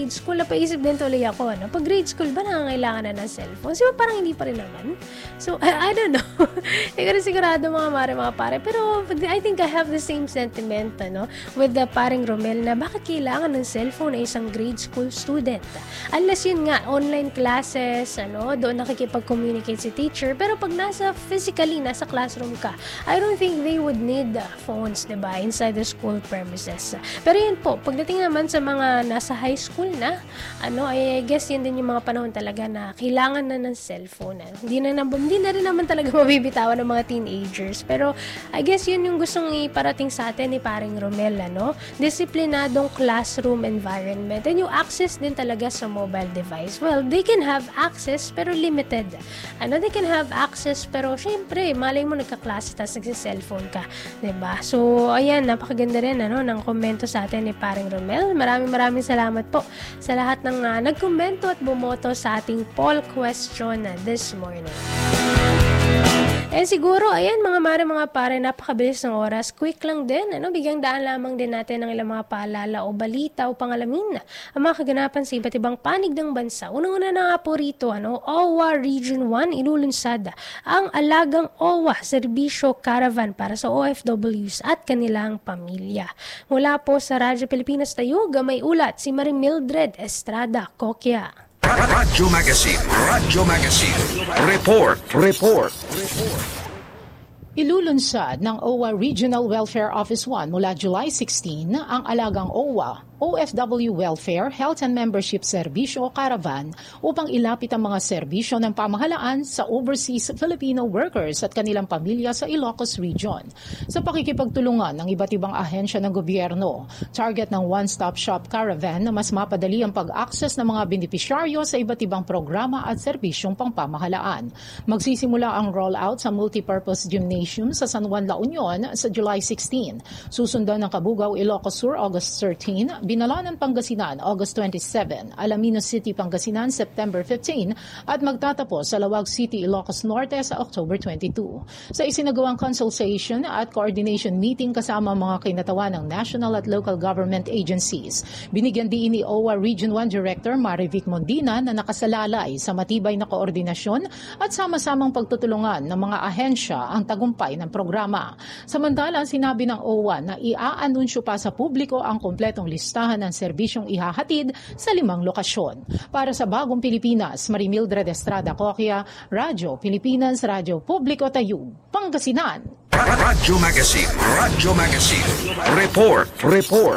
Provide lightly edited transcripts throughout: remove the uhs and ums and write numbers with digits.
grade school, napaisip din tuloy ako, ano? Pag grade school ba nangangailangan na ng cellphone? Di ba parang hindi pa rin naman? So, I don't know. Hindi ko rin sigurado mga pare. Pero I think I have the same sentiment, ano, with the paring Romel na bakit kailangan ng cellphone ay isang grade school student? Unless yun nga, online classes, ano, doon nakikipag-communicate si teacher. Pero pag nasa classroom ka, I don't think they would need phones, diba, inside the school premises. Pero yun po, pagdating naman sa mga nasa high school na, ano, I guess yun din yung mga panahon talaga na kailangan na ng cellphone. Hindi na rin naman talaga mabibitawan ng mga teenagers. Pero I guess yun yung gustong iparating sa atin ni paring Romel, ano? Disiplinadong classroom environment. And yung access din talaga sa mobile device. Well, they can have access pero limited. Ano, they can have access pero syempre, malay mo nagkaklase tapos nagsi-cellphone ka. Diba? So, ayan, napakaganda rin, ano, ng komento sa atin ni paring Romel. Maraming salamat po sa lahat ng nagkomento at bumoto sa ating poll question this morning. Siguro, ayan, mga pare, napakabilis ng oras. Quick lang din, ano, bigyang daan lamang din natin ng ilang mga paalala o balita o pangalamin ang mga kaganapan sa iba't ibang panig ng bansa. Unang-una na nga po rito, ano, OWA Region 1, ilulunsad ang Alagang OWA Serbisyo Caravan para sa OFWs at kanilang pamilya. Mula po sa Radyo Pilipinas Tayug, may ulat si Marie Mildred Estrada Coquia. Radyo Magazine. Report. Ilulunsad ng OWA Regional Welfare Office 1 mula July 16 ang Alagang OWA, OFW Welfare, Health and Membership Serbisyo o Caravan upang ilapit ang mga serbisyo ng pamahalaan sa overseas Filipino workers at kanilang pamilya sa Ilocos Region. Sa pakikipagtulungan ng iba't ibang ahensya ng gobyerno, target ng One-Stop Shop Caravan na mas mapadali ang pag-access ng mga benepisyaryo sa iba't ibang programa at serbisyong pangpamahalaan. Magsisimula ang rollout sa multipurpose gymnasium sa San Juan, La Union sa July 16. Susundan ng Cabugao, Ilocos Sur, August 13, Binalanan, Pangasinan, August 27, Alaminos City, Pangasinan, September 15, at magtatapos sa Lawag City, Ilocos Norte sa October 22. Sa isinagawang consultation at coordination meeting kasama mga kinatawan ng national at local government agencies, binigyan din ni OWA Region 1 Director Marivic Mondina na nakasalalay sa matibay na koordinasyon at sama-samang pagtutulungan ng mga ahensya ang tagumpay ng programa. Samantala, sinabi ng OWA na iaanunsyo pa sa publiko ang kompletong listahan ng serbisyong ihahatid sa 5 lokasyon. Para sa Bagong Pilipinas, Marie Mildred Estrada Coquia, Radyo Pilipinas, Radyo Publiko Tayug, Pangasinan. Radyo Magazine. Report.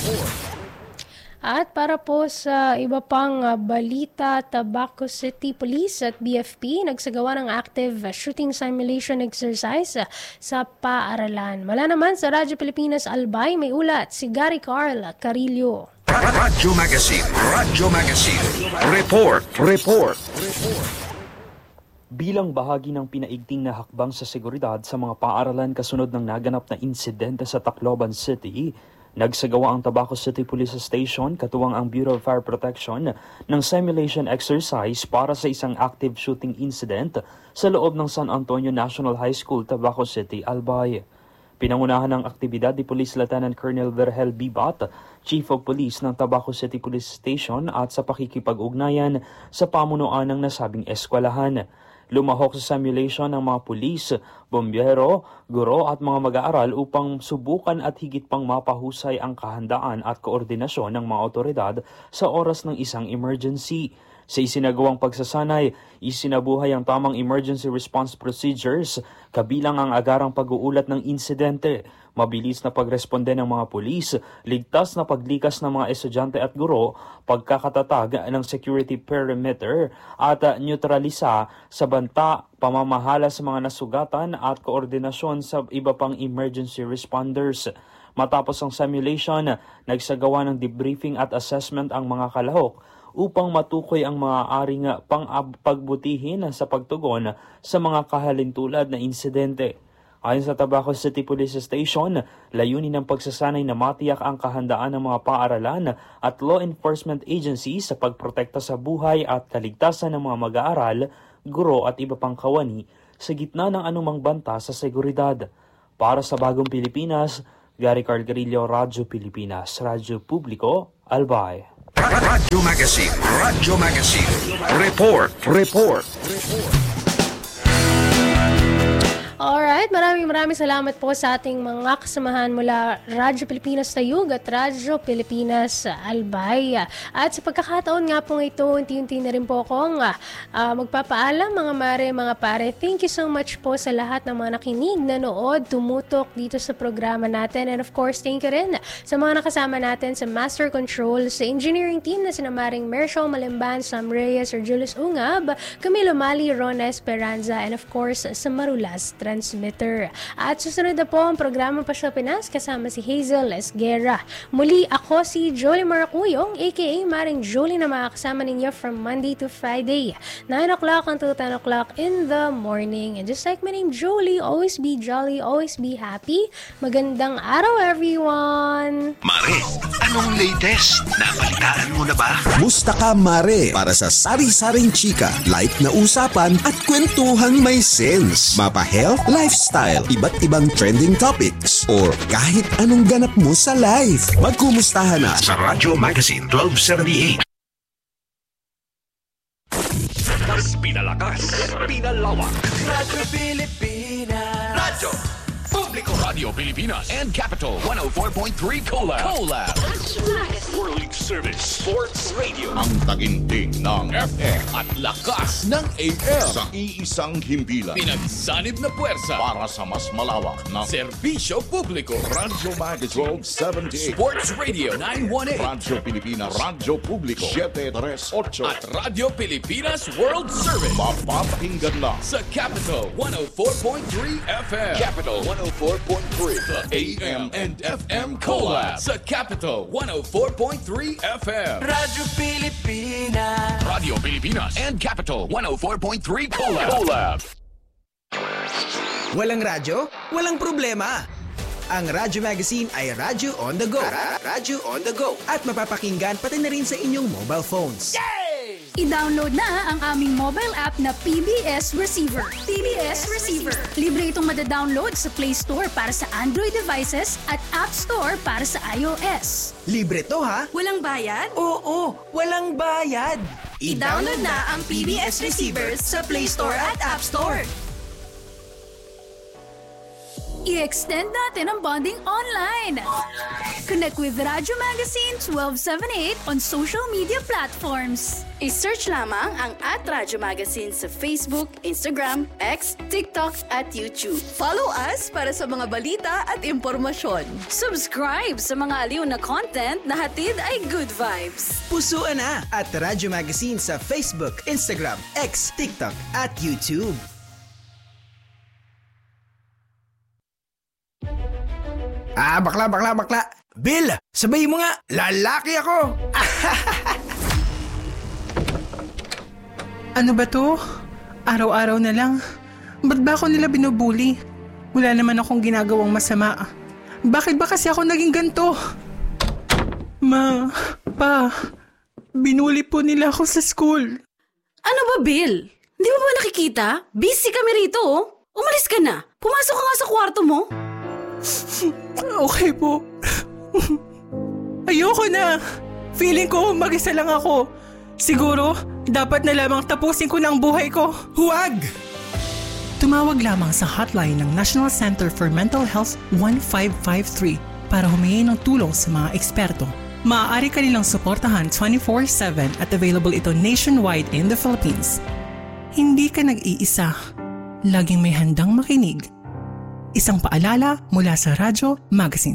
At para po sa iba pang balita, Tabaco City Police at BFP nagsagawa ng active shooting simulation exercise sa paaralan. Mula naman sa Radyo Pilipinas Albay, may ulat si Gary Carl Carillo. Radyo Magazine. Report. Bilang bahagi ng pinaigting na hakbang sa seguridad sa mga paaralan kasunod ng naganap na insidente sa Tacloban City, nagsagawa ang Tabaco City Police Station katuwang ang Bureau of Fire Protection ng simulation exercise para sa isang active shooting incident sa loob ng San Antonio National High School, Tabaco City, Albay. Pinangunahan ng aktibidad ni Police Lieutenant Colonel Vergel Bibat, Chief of Police ng Tabaco City Police Station at sa pakikipag-ugnayan sa pamunuan ng nasabing eskwelahan. Lumahok sa simulation ng mga pulis, bombero, guro at mga mag-aaral upang subukan at higit pang mapahusay ang kahandaan at koordinasyon ng mga otoridad sa oras ng isang emergency. Sa isinagawang pagsasanay, isinabuhay ang tamang emergency response procedures, kabilang ang agarang pag-uulat ng insidente, mabilis na pagresponde ng mga pulis, ligtas na paglikas ng mga estudyante at guro, pagkakatatag ng security perimeter at neutralisa sa banta, pamamahala sa mga nasugatan at koordinasyon sa iba pang emergency responders. Matapos ang simulation, nagsagawa ng debriefing at assessment ang mga kalahok upang matukoy ang maaaring pagbutihin sa pagtugon sa mga kahalintulad na insidente. Ayon sa Tabaco City Police Station, layunin ng pagsasanay na matiyak ang kahandaan ng mga paaralan at law enforcement agencies sa pagprotekta sa buhay at kaligtasan ng mga mag-aaral, guro at iba pang kawani sa gitna ng anumang banta sa seguridad. Para sa Bagong Pilipinas, Gary Cargarillo, Radyo Pilipinas, Radyo Publiko, Albay. Radyo Magazine. Radyo Magazine. Report. Alright, maraming salamat po sa ating mga kasamahan mula Radyo Pilipinas Tayug at Radyo Pilipinas Albay. At sa pagkakataon nga po ito, unti-unti na rin po akong magpapaalam mga mare, mga pare. Thank you so much po sa lahat ng mga nakinig, nanood, tumutok dito sa programa natin. And of course, thank you rin sa mga nakasama natin sa Master Control, sa engineering team na sinamaring Mershal Malimban, Sam Reyes, Sir Julius Ungab, Camilo Mali, Rona Esperanza, and of course, sa Marulas Transmitter. At susunod na po ang programa Pasyo Pinas kasama si Hazel Esguerra. Muli ako si Jolie Maracuyong, aka Maring Jolie, na makakasama ninyo from Monday to Friday, 9 o'clock until 10 o'clock in the morning. And just like my name, Jolie, always be jolly, always be happy. Magandang araw, everyone! Mare, anong latest? Nabalitaan mo na ba? Musta ka, Mare? Para sa sari-saring chika, light na usapan at kwentuhang may sense. Mapa-health, lifestyle, iba't ibang trending topics, or kahit anong ganap mo sa life. Magkumustahan na Sa Radyo Magazine 1278. Mas pinalakas, pinalawak. Radyo Pilipinas. Radyo Publiko. Radio Pilipinas and Capital 104.3 Collab. World Service Sports Radio. Ang taginting ng FM At lakas ng AM. sa iisang himpilan Pinagsanib na puwersa. para sa mas malawak na Serbisyo publiko. Radyo Magazine 1278. Sports Radio 918. Radyo Pilipinas, Radyo Publiko 738. At Radyo Pilipinas World Service. Mapapakinggan lang Sa Capital 104.3 FM. Capital 104.3. The AM and FM Collab. Sa Capital 104.3 FM. Radyo Pilipinas. Radio Pilipinas and Capital 104.3 Collab. Walang radyo? Walang problema. Ang Radyo Magazine ay Radyo on the go. Radyo on the go. At mapapakinggan pati na rin sa inyong mobile phones. I-download na ang aming mobile app na PBS Receiver. PBS Receiver. Libre itong madadownload sa Play Store para sa Android devices at App Store para sa iOS. Libre to ha? Walang bayad? Oo, walang bayad. I-download na ang PBS Receiver sa Play Store at App Store. I-extend natin ang bonding online. Connect with Radyo Magazine 1278 on social media platforms. I-search lamang ang @Radyo Magazine sa Facebook, Instagram, X, TikTok at YouTube. Follow us para sa mga balita at impormasyon. Subscribe sa mga aliw na content na hatid ay good vibes. Pusuan na at Radyo Magazine sa Facebook, Instagram, X, TikTok at YouTube. Bakla. Bill, sabayin mo nga, lalaki ako. Ano ba to? Araw-araw na lang. Ba't ba ako nila binubuli? Wala naman akong ginagawang masama. Bakit ba kasi ako naging ganito? Ma, pa, binuli po nila ako sa school. Ano ba, Bill? Hindi mo ba nakikita? Busy kami rito, oh. Umalis ka na. Pumasok ka nga sa kwarto mo. Okay po. Ayoko na. Feeling ko mag-isa lang ako. Siguro, dapat na lamang tapusin ko na ang buhay ko. Huwag! Tumawag lamang sa hotline ng National Center for Mental Health 1553 para humingi ng tulong sa mga eksperto. Maaari ka nilang suportahan 24/7 at available ito nationwide in the Philippines. Hindi ka nag-iisa. Laging may handang makinig. Isang paalala mula sa Radyo Magazine.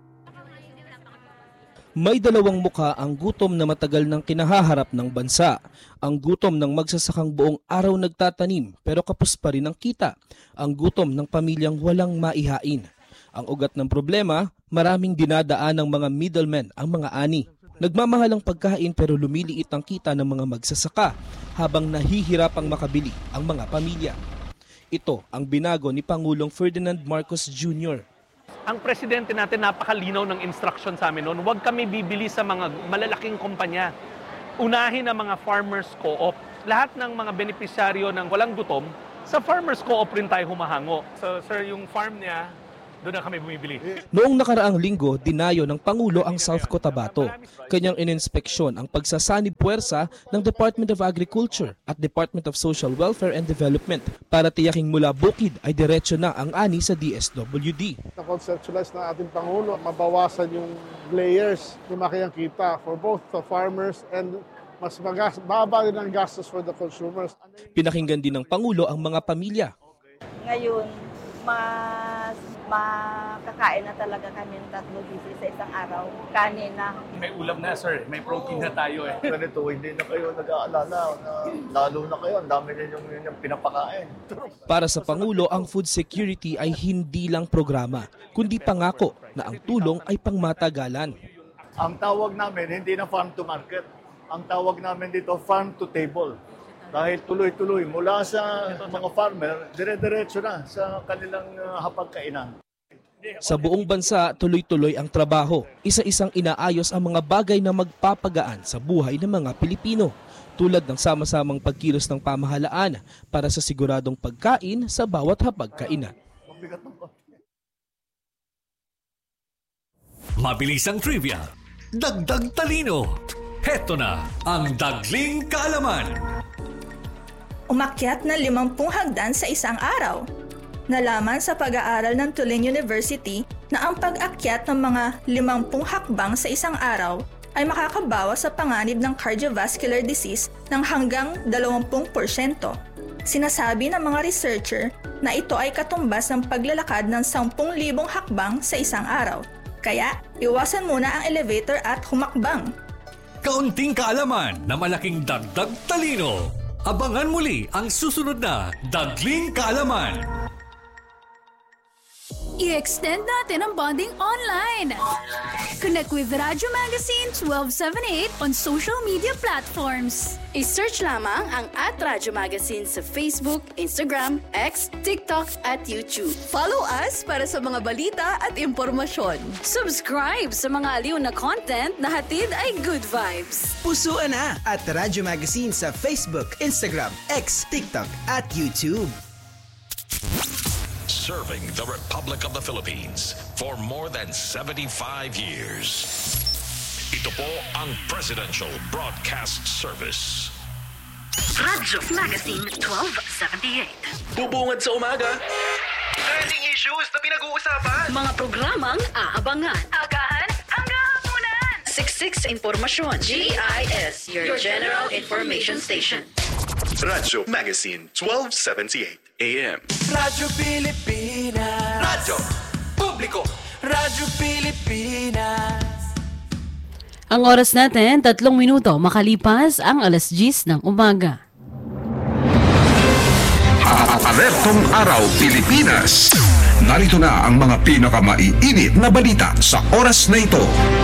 May dalawang mukha ang gutom na matagal nang kinahaharap ng bansa. Ang gutom ng magsasakang buong araw nagtatanim pero kapos pa rin ang kita. Ang gutom ng pamilyang walang maihain. Ang ugat ng problema, maraming dinadaan ng mga middlemen ang mga ani. Nagmamahal ang pagkain pero lumiliit ang kita ng mga magsasaka habang nahihirapang makabili ang mga pamilya. Ito ang binago ni Pangulong Ferdinand Marcos Jr. Ang presidente natin napakalinaw ng instruction sa amin noon, huwag kami bibili sa mga malalaking kumpanya. Unahin ang mga farmers co-op. Lahat ng mga benepisyaryo ng walang gutom, sa farmers co-op rin tayo humahango. So sir, yung farm niya, doon na kami bumibili. Noong nakaraang linggo, dinayo ng Pangulo ang South Cotabato. Kanyang ininspeksyon ang pagsasanib puwersa ng Department of Agriculture at Department of Social Welfare and Development para tiyaking mula bukid ay diretso na ang ani sa DSWD. Na-conceptualize na ating Pangulo, mabawasan yung layers na makiyang kita for both the farmers and mas baba din ang gastos for the consumers. Pinakinggan din ng Pangulo ang mga pamilya. Ngayon, mas makakain na talaga kami ng 3 beses sa isang araw. Kanin na. May ulam na, sir. May protein na tayo. Ganito, hindi na kayo nag-aalala. Lalo na kayo, ang dami ninyong pinapakain. Para sa Pangulo, ang food security ay hindi lang programa, kundi pangako na ang tulong ay pangmatagalan. Ang tawag namin, hindi na farm to market. Ang tawag namin dito, farm to table. Dahil tuloy-tuloy mula sa mga farmer, dire-diretso na sa kanilang hapagkainan. Sa buong bansa, tuloy-tuloy ang trabaho. Isa-isang inaayos ang mga bagay na magpapagaan sa buhay ng mga Pilipino. Tulad ng sama-samang pagkilos ng pamahalaan para sa siguradong pagkain sa bawat hapagkainan. Mabilis ang trivia. Dagdag talino. Heto na ang Dagling Kaalaman. Umakyat na 50 hagdan sa isang araw. Nalaman sa pag-aaral ng Tulane University na ang pag-akyat ng mga 50 hakbang sa isang araw ay makakabawas sa panganib ng cardiovascular disease ng hanggang 20%. Sinasabi ng mga researcher na ito ay katumbas ng paglalakad ng 10,000 hakbang sa isang araw. Kaya, iwasan muna ang elevator at humakbang. Kaunting kaalaman na malaking dagdag talino. Abangan muli ang susunod na Dagling Kaalaman. I-extend natin ang bonding online. Connect with Radyo Magazine 1278 on social media platforms. I-search lamang ang @Radyo Magazine sa Facebook, Instagram, X, TikTok at YouTube. Follow us para sa mga balita at impormasyon. Subscribe sa mga aliw na content na hatid ay good vibes. Pusuan na at Radyo Magazine sa Facebook, Instagram, X, TikTok at YouTube. Serving the Republic of the Philippines for more than 75 years. Ito po ang Presidential Broadcast Service. Radyo Magazine 1278. Bubungad sa umaga. Trending issues na pinag-uusapan. Mga programang aabangan. Agahan hanggang hapunan. Siksik sa impormasyon. GIS, your General Information Station. Radyo Magazine 1278 AM. Radyo Pilipinas. Radyo Publiko. Radyo Pilipinas. Ang oras natin, 3 minuto makalipas ang 10:00 ng umaga. Alertong Araw Pilipinas. Narito na ang mga pinakamaiinit na balita sa oras na ito.